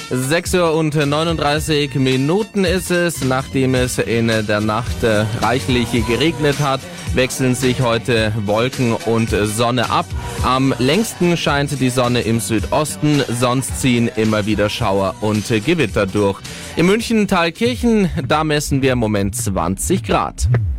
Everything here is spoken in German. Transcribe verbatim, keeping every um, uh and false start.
sechs Uhr und neununddreißig Minuten ist es. Nachdem es in der Nacht reichlich geregnet hat, wechseln sich heute Wolken und Sonne ab. Am längsten scheint die Sonne im Südosten, sonst ziehen immer wieder Schauer und Gewitter durch. In München Thalkirchen, da messen wir im Moment zwanzig Grad.